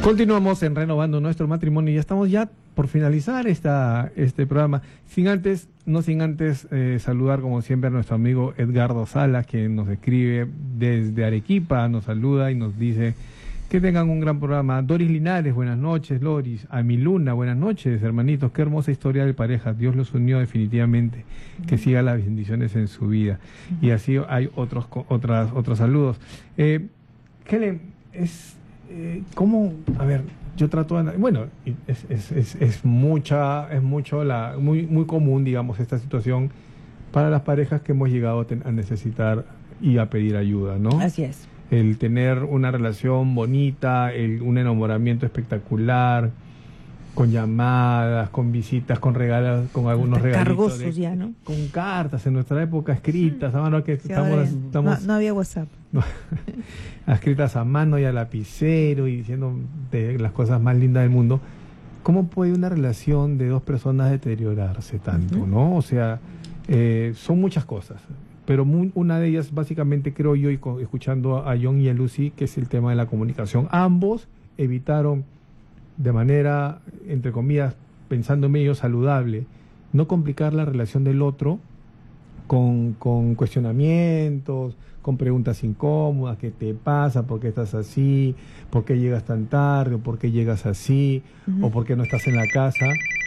Continuamos en Renovando Nuestro Matrimonio y ya estamos por finalizar este programa. No sin antes saludar como siempre a nuestro amigo Edgardo Salas, que nos escribe desde Arequipa, nos saluda y nos dice que tengan un gran programa. Doris Linares, buenas noches. Loris, a mi Luna, buenas noches, hermanitos. Qué hermosa historia de pareja. Dios los unió definitivamente. Que siga las bendiciones en su vida. Y así hay otros saludos. Helen, ¿cómo? A ver, yo trato de... Bueno, es muy común, digamos, esta situación para las parejas que hemos llegado a necesitar y a pedir ayuda, ¿no? Así es. El tener una relación bonita, un enamoramiento espectacular, con llamadas, con visitas, con regalos, con algunos regalitos. Cargosos ya, ¿no? Con cartas en nuestra época escritas, a mano, que Sí, no había WhatsApp. Escritas a mano y a lapicero y diciendo de las cosas más lindas del mundo. ¿Cómo puede una relación de dos personas deteriorarse tanto, no? O sea, son muchas cosas, pero una de ellas básicamente creo yo, y escuchando a John y a Lucy, que es el tema de la comunicación. Ambos evitaron de manera, entre comillas, pensando en medio saludable, no complicar la relación del otro con cuestionamientos, con preguntas incómodas. ¿Qué te pasa? ¿Por qué estás así? ¿Por qué llegas tan tarde? ¿O por qué llegas así? ¿O por qué no estás en la casa?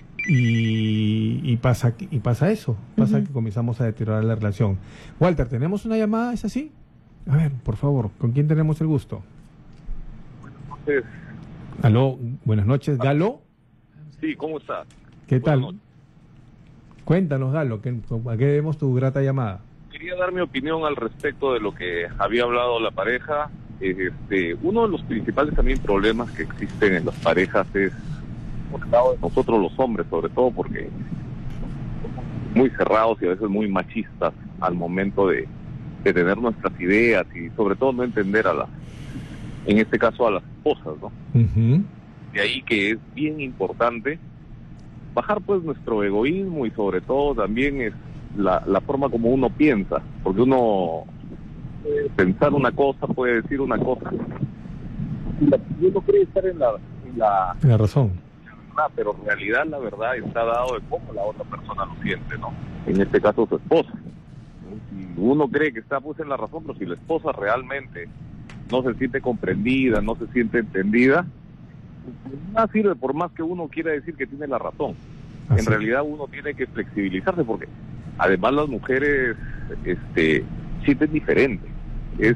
Y pasa eso, pasa que comenzamos a deteriorar la relación. Walter, ¿tenemos una llamada? ¿Es así? A ver, por favor, ¿con quién tenemos el gusto? Buenas noches. Aló, buenas noches, Galo. Sí, ¿cómo estás? ¿Qué tal? Noches. Cuéntanos, Galo, ¿a qué debemos tu grata llamada? Quería dar mi opinión al respecto de lo que había hablado la pareja. Uno de los principales también problemas que existen en las parejas es por el lado de nosotros los hombres, sobre todo porque somos muy cerrados y a veces muy machistas al momento de tener nuestras ideas y sobre todo no entender en este caso a las esposas, ¿no? De ahí que es bien importante bajar pues nuestro egoísmo y sobre todo también es la forma como uno piensa, porque uno pensar una cosa, puede decir una cosa y uno cree estar en la razón, pero en realidad la verdad está dado de cómo la otra persona lo siente, ¿no? En este caso su esposa. Si uno cree que está pues en la razón, pero si la esposa realmente no se siente comprendida, no se siente entendida, nada sirve por más que uno quiera decir que tiene la razón. Así. En realidad uno tiene que flexibilizarse porque además las mujeres sienten diferente. Es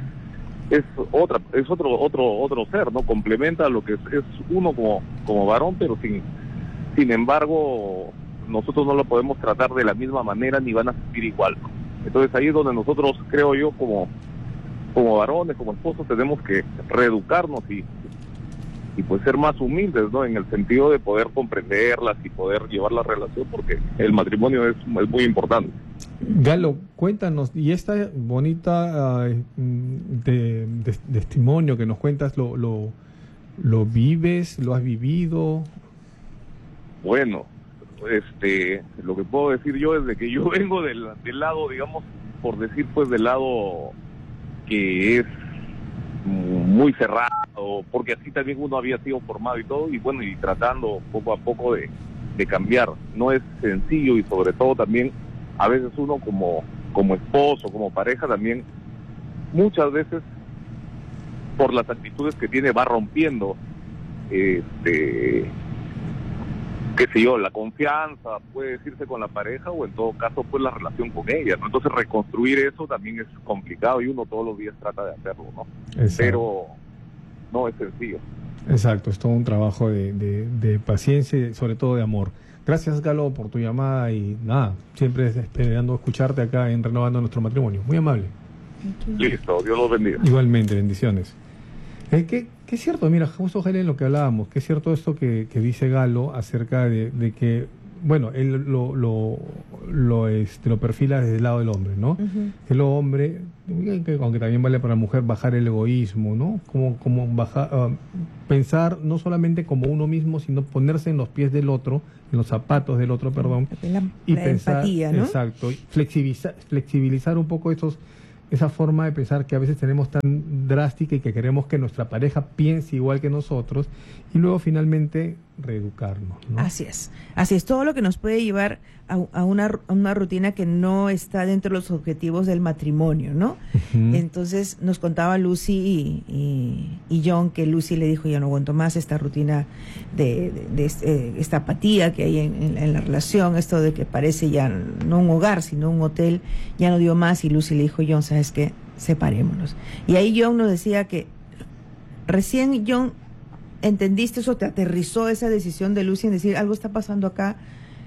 otro ser, ¿no? Complementa lo que es uno como varón, pero sin embargo nosotros no lo podemos tratar de la misma manera ni van a sentir igual, ¿no? Entonces ahí es donde nosotros, creo yo, como varones, como esposos, tenemos que reeducarnos y pues ser más humildes, ¿no? En el sentido de poder comprenderlas y poder llevar la relación, porque el matrimonio es muy importante. Galo, cuéntanos, y esta bonita testimonio que nos cuentas, ¿lo vives, lo has vivido? Bueno, lo que puedo decir yo es de que yo vengo del lado, digamos, por decir pues del lado que es muy cerrado, porque así también uno había sido formado y todo, y bueno, y tratando poco a poco de cambiar. No es sencillo y sobre todo también a veces uno como esposo, como pareja también, muchas veces por las actitudes que tiene va rompiendo, qué sé yo, la confianza, puede decirse, con la pareja o en todo caso pues la relación con ella, ¿no? Entonces reconstruir eso también es complicado y uno todos los días trata de hacerlo, ¿no? Exacto. Pero no es sencillo. Exacto, es todo un trabajo de paciencia y sobre todo de amor. Gracias, Galo, por tu llamada y nada, siempre esperando escucharte acá en Renovando Nuestro Matrimonio. Muy amable. Listo, Dios los bendiga. Igualmente, bendiciones. ¿Qué es cierto? Mira, justo Helen, lo que hablábamos, que es cierto esto que dice Galo acerca de que, bueno, él lo perfila desde el lado del hombre, ¿no? El hombre, aunque también vale para la mujer, bajar el egoísmo, ¿no? Como bajar, pensar no solamente como uno mismo, sino ponerse en los pies del otro, en los zapatos del otro, perdón, la pensar, empatía, ¿no? Exacto, flexibilizar un poco esa forma de pensar que a veces tenemos tan drástica y que queremos que nuestra pareja piense igual que nosotros y luego finalmente reeducarnos, ¿no? Así es, todo lo que nos puede llevar a una rutina que no está dentro de los objetivos del matrimonio, ¿no? Uh-huh. Entonces nos contaba Lucy y John que Lucy le dijo, ya no aguanto más esta rutina de esta apatía que hay en la relación, esto de que parece ya no un hogar sino un hotel, ya no dio más, y Lucy le dijo, John, ¿sabes qué? Separémonos. Y ahí John nos decía que recién John ¿entendiste eso? ¿Te aterrizó esa decisión de Lucy en decir, algo está pasando acá?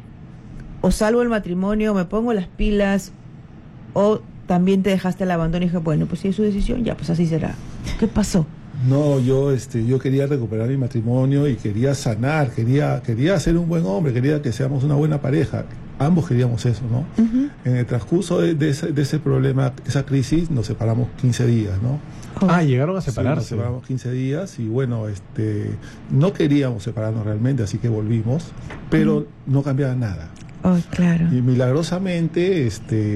O salvo el matrimonio, me pongo las pilas, o también te dejaste el abandono y dije, bueno, pues si es su decisión, ya, pues así será. ¿Qué pasó? No, yo quería recuperar mi matrimonio y quería sanar, quería ser un buen hombre, quería que seamos una buena pareja. Ambos queríamos eso, ¿no? Uh-huh. En el transcurso de ese problema, esa crisis, nos separamos 15 días, ¿no? Llegaron a separarse. Sí, nos separamos 15 días y bueno, no queríamos separarnos realmente, así que volvimos, pero no cambiaba nada. Oh, claro. Y milagrosamente,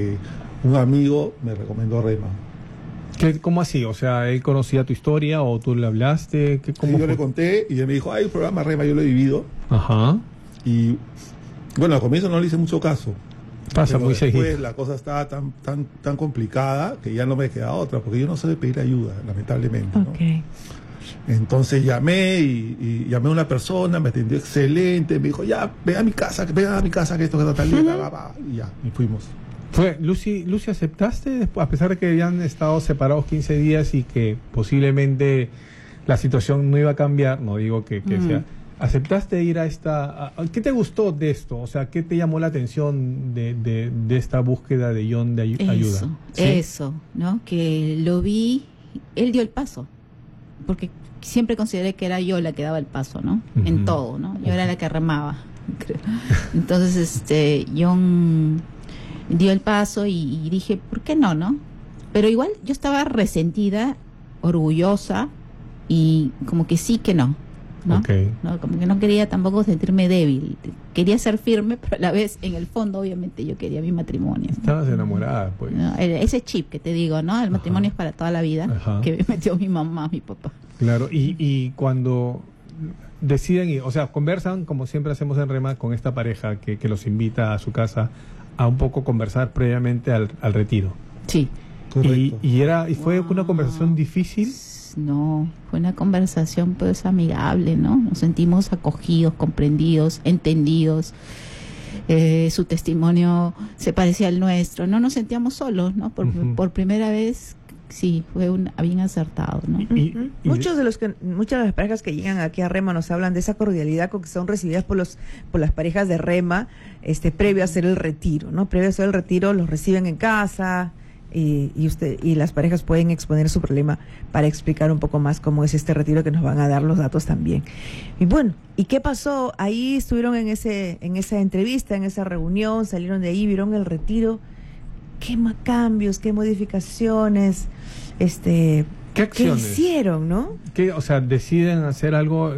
un amigo me recomendó Rema. ¿Cómo así? O sea, ¿él conocía tu historia o tú le hablaste? ¿Cómo yo le conté y él me dijo, hay un programa Rema, yo lo he vivido. Ajá. Y bueno, al comienzo no le hice mucho caso. Pasa muy seguido. Después la cosa estaba tan complicada que ya no me queda otra, porque yo no sé pedir ayuda, lamentablemente, ¿no? Okay. Entonces llamé y llamé a una persona, me atendió excelente, me dijo, ya, ven a mi casa, que esto, que tal, y ya, y fuimos. Lucy, ¿aceptaste después, a pesar de que habían estado separados 15 días y que posiblemente la situación no iba a cambiar, no digo que sea, ¿aceptaste ir a qué te gustó de esto? O sea, ¿qué te llamó la atención de esta búsqueda de John de ayuda? Eso, ¿no? Que lo vi, él dio el paso, porque siempre consideré que era yo la que daba el paso, ¿no? Uh-huh. En todo, ¿no? Yo era la que remaba, creo. Entonces, John dio el paso y dije, ¿por qué no, no? Pero igual yo estaba resentida, orgullosa y como que sí que no, ¿no? Okay. ¿no? Como que no quería tampoco sentirme débil, quería ser firme, pero a la vez, en el fondo, obviamente, yo quería mi matrimonio. Estabas enamorada, pues. ¿No? Ese chip que te digo, ¿no? El matrimonio es para toda la vida, que me metió mi mamá, mi papá. Claro, y cuando deciden, o sea, conversan, como siempre hacemos en Rema, con esta pareja que los invita a su casa a un poco conversar previamente al retiro. Sí. Correcto. ¿Y fue una conversación difícil? No, fue una conversación pues amigable, ¿no? Nos sentimos acogidos, comprendidos, entendidos. Su testimonio se parecía al nuestro, no nos sentíamos solos, ¿no? Por primera vez, sí, fue bien acertado, ¿no? Muchas de las parejas que llegan aquí a Rema nos hablan de esa cordialidad con que son recibidas por las parejas de Rema, previo a hacer el retiro, ¿no? Previo a hacer el retiro los reciben en casa. Y las parejas pueden exponer su problema para explicar un poco más cómo es este retiro, que nos van a dar los datos también. Y bueno, ¿y qué pasó? Ahí estuvieron en esa entrevista, en esa reunión, salieron de ahí, vieron el retiro. ¿Qué cambios, qué modificaciones, qué acciones? ¿Qué hicieron, no? O sea, deciden hacer algo,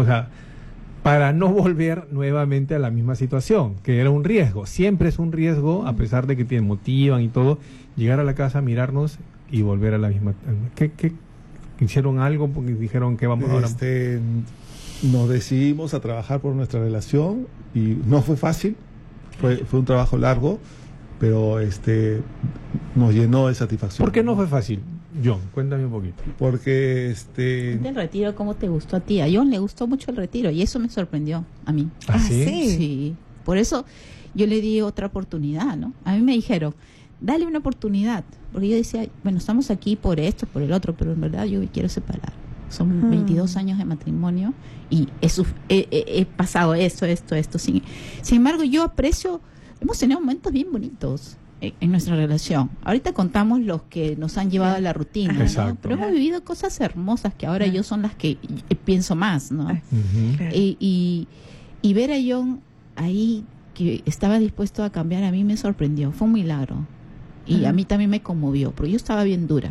para no volver nuevamente a la misma situación, que era un riesgo. Siempre es un riesgo, a pesar de que te motivan y todo, llegar a la casa, mirarnos y volver a la misma. ¿Qué hicieron algo? Porque dijeron que vamos ahora. Nos decidimos a trabajar por nuestra relación y no fue fácil, fue un trabajo largo, pero nos llenó de satisfacción. ¿Por qué no fue fácil? John, cuéntame un poquito. Porque ¿El retiro cómo te gustó a ti? A John le gustó mucho el retiro y eso me sorprendió a mí. ¿Ah, sí? Sí. Por eso yo le di otra oportunidad, ¿no? A mí me dijeron, dale una oportunidad, porque yo decía, bueno, estamos aquí por esto, por el otro, pero en verdad yo me quiero separar. Son 22 años de matrimonio y he pasado esto. Sin embargo, yo aprecio, hemos tenido momentos bien bonitos en nuestra relación. Ahorita contamos los que nos han llevado a la rutina, ¿no? Pero hemos vivido cosas hermosas que ahora yo son las que pienso más, ¿no? Y ver a John ahí que estaba dispuesto a cambiar, a mí me sorprendió, fue un milagro. Y a mí también me conmovió, porque yo estaba bien dura.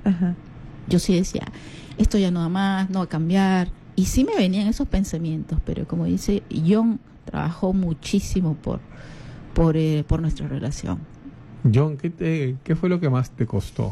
Yo sí decía, esto ya no da más, no va a cambiar. Y sí me venían esos pensamientos, pero como dice, John trabajó muchísimo por nuestra relación. John, ¿qué fue lo que más te costó?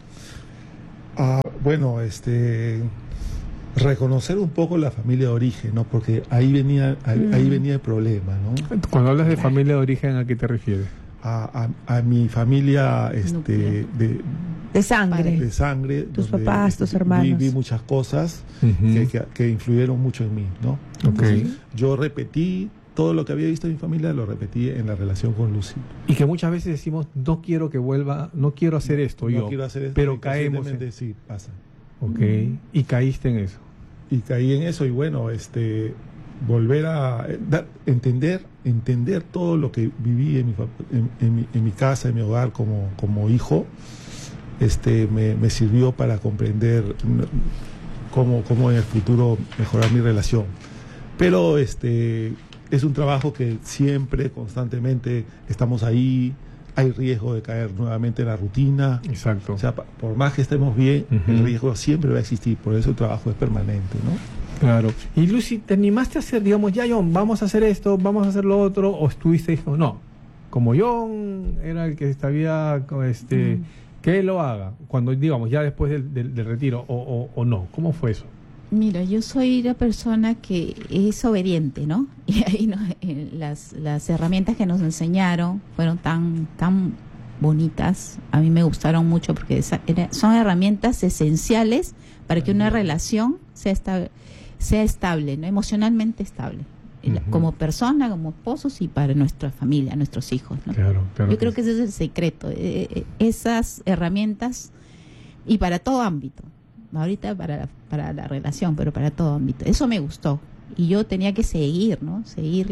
Bueno, reconocer un poco la familia de origen, ¿no? Porque ahí venía el problema, ¿no? Cuando hablas de familia de origen, ¿a qué te refieres? A mi familia de sangre. De sangre. Tus papás, tus hermanos. Vi muchas cosas que influyeron mucho en mí, ¿no? Okay. Yo repetí todo lo que había visto en mi familia, lo repetí en la relación con Lucy. Y que muchas veces decimos, no quiero que vuelva, no quiero hacer esto no quiero hacer esto, pero caemos en... Sí, pasa. Ok, y caíste en eso. Y caí en eso y bueno, volver a entender todo lo que viví en mi casa, en mi hogar como hijo, me sirvió para comprender cómo en el futuro mejorar mi relación. Pero es un trabajo que siempre, constantemente estamos ahí. Hay riesgo de caer nuevamente en la rutina. Exacto. O sea, por más que estemos bien, el riesgo siempre va a existir. Por eso el trabajo es permanente, ¿no? Claro. Y Lucy, ¿te animaste a hacer, digamos, ya John, vamos a hacer esto, vamos a hacer lo otro? ¿O estuviste dijo, no, como John era el que sabía que lo haga? Cuando, digamos, ya después del retiro, o no. ¿Cómo fue eso? Mira, yo soy la persona que es obediente, ¿no? Y ahí las herramientas que nos enseñaron fueron tan bonitas. A mí me gustaron mucho porque son herramientas esenciales para que una relación sea estable, ¿no? Emocionalmente estable. Como persona, como esposos y para nuestra familia, nuestros hijos, ¿no? Claro. Yo creo que ese es el secreto. Esas herramientas y para todo ámbito. Ahorita para la relación, pero para todo ámbito. Eso me gustó. Y yo tenía que seguir, ¿no? Seguir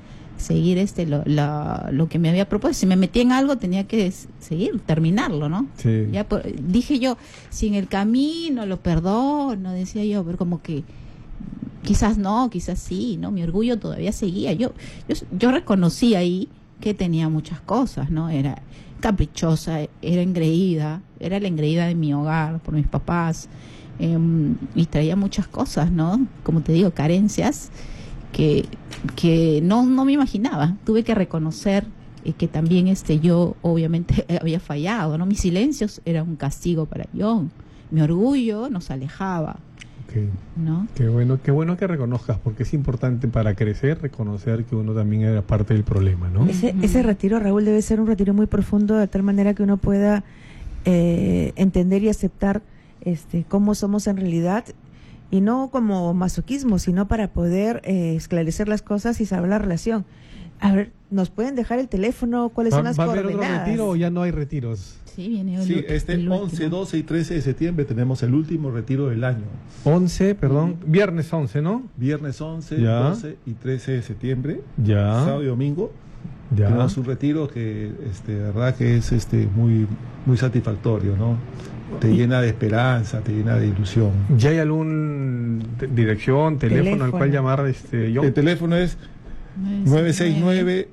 lo que me había propuesto. Si me metí en algo, tenía que seguir, terminarlo, ¿no? Sí. Dije yo, si en el camino lo perdono, decía yo, pero como que quizás no, quizás sí, ¿no? Mi orgullo todavía seguía. Yo reconocí ahí que tenía muchas cosas, ¿no? Era caprichosa, era engreída, era la engreída de mi hogar por mis papás, y traía muchas cosas, ¿no? Como te digo, carencias que no me imaginaba. Tuve que reconocer que también yo obviamente había fallado, ¿no? Mis silencios eran un castigo para John, mi orgullo nos alejaba. Okay. ¿No? Qué bueno que reconozcas, porque es importante para crecer reconocer que uno también era parte del problema, ¿no? Ese retiro, Raúl, debe ser un retiro muy profundo, de tal manera que uno pueda entender y aceptar cómo somos en realidad, y no como masoquismo, sino para poder esclarecer las cosas y salvar la relación. A ver, ¿nos pueden dejar el teléfono? ¿Cuáles son las coordenadas? ¿Va a haber otro retiro o ya no hay retiros? Sí, viene el 11, 12 y 13 de septiembre tenemos el último retiro del año. Viernes 11, ¿no? Viernes 11, ya. 12 y 13 de septiembre. Ya. Sábado y domingo. Ya. Tenemos un retiro que, de verdad que es muy, muy satisfactorio, ¿no? Te llena de esperanza, te llena de ilusión. ¿Ya hay algún dirección, teléfono al cual llamar, John? El teléfono es 969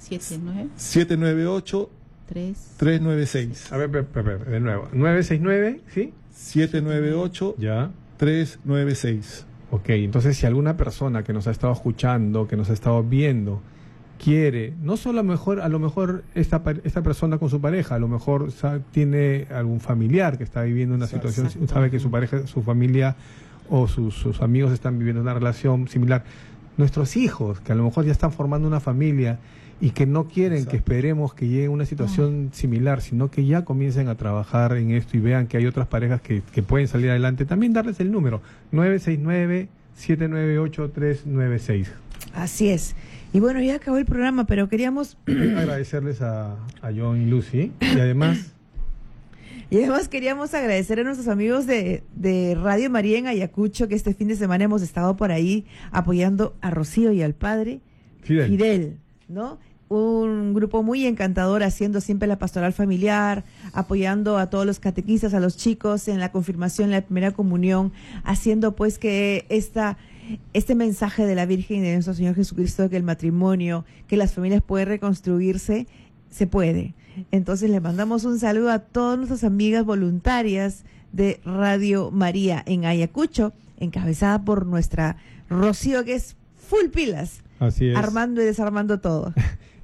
798 396. A ver, de nuevo. 969, ¿sí? 798 ya 396. Ok, entonces si alguna persona que nos ha estado escuchando, que nos ha estado viendo, quiere, no solo a lo mejor esta persona con su pareja, a lo mejor tiene algún familiar que está viviendo una situación, sabe que su pareja, su familia o sus amigos están viviendo una relación similar. Nuestros hijos, que a lo mejor ya están formando una familia y que no quieren que esperemos que llegue una situación similar, sino que ya comiencen a trabajar en esto y vean que hay otras parejas que pueden salir adelante, también darles el número 969-798-396. Así es. Y bueno, ya acabó el programa, pero queríamos agradecerles a John y Lucy, y además queríamos agradecer a nuestros amigos de Radio María en Ayacucho, que este fin de semana hemos estado por ahí apoyando a Rocío y al padre Fidel, ¿no? Un grupo muy encantador, haciendo siempre la pastoral familiar, apoyando a todos los catequistas, a los chicos en la confirmación, en la primera comunión, haciendo pues que este mensaje de la Virgen y de nuestro Señor Jesucristo, que el matrimonio, que las familias pueden reconstruirse, se puede. Entonces le mandamos un saludo a todas nuestras amigas voluntarias de Radio María en Ayacucho, encabezada por nuestra Rocío, que es full pilas. Así es. Armando y desarmando todo.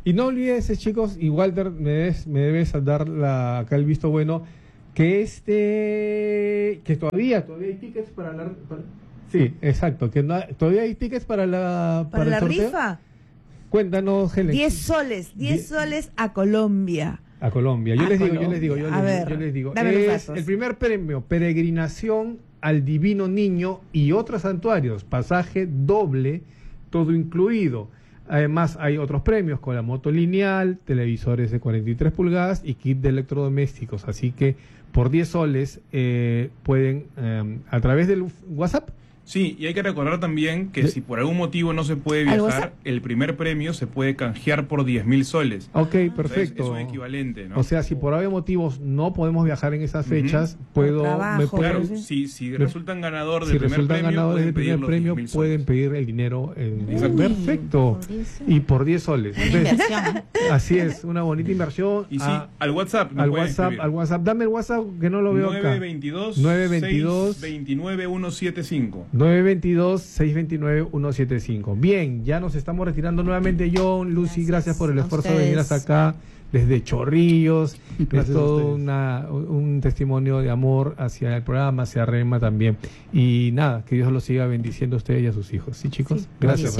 Y no olvides, chicos, y Walter, me debes dar acá el visto bueno, que que todavía hay tickets sí, exacto, que todavía hay tickets para la sorteo. rifa. Cuéntanos, Helen. 10 soles a Colombia. A Colombia. Yo les digo. Dame los Es datos. el primer premio, peregrinación al Divino Niño y otros santuarios, pasaje doble, todo incluido. Además hay otros premios con la moto lineal, televisores de 43 pulgadas y kit de electrodomésticos. Así que por 10 soles pueden, a través del WhatsApp. Sí, y hay que recordar también que si por algún motivo no se puede viajar, el primer premio se puede canjear por 10.000 soles. Ok, perfecto. Entonces, es un equivalente, ¿no? O sea, si por obvios motivos no podemos viajar en esas fechas, Claro, si resultan ganador del primer premio, pueden pedir el dinero. Exacto. Perfecto. Y por 10 soles. Una inversión. Así es, una bonita inversión. Y sí, al WhatsApp. Al WhatsApp. Dame el WhatsApp que no lo veo acá. 922 629 175. 922-629-175. Bien, ya nos estamos retirando nuevamente, John, Lucy, gracias por el esfuerzo de venir hasta acá, desde Chorrillos. Es todo un testimonio de amor hacia el programa, hacia Rema también. Y nada, que Dios los siga bendiciendo a ustedes y a sus hijos. ¿Sí, chicos? Sí, gracias.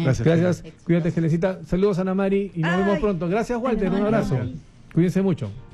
Gracias. Cuídate, Gelecita. Saludos a Ana Mari y nos vemos pronto. Gracias, Walter. Un abrazo. Cuídense mucho.